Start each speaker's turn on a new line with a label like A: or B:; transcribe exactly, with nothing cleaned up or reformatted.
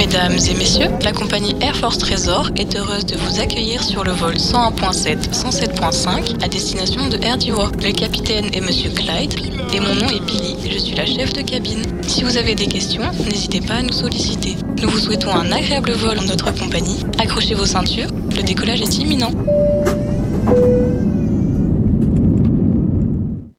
A: Mesdames et messieurs, la compagnie Air Force Trésor est heureuse de vous accueillir sur le vol cent un point sept, cent sept point cinq à destination de Air d'Ivoire. Le capitaine est Monsieur Clyde et mon nom est Billy, je suis la chef de cabine. Si vous avez des questions, n'hésitez pas à nous solliciter. Nous vous souhaitons un agréable vol en notre compagnie. Accrochez vos ceintures, le décollage est imminent.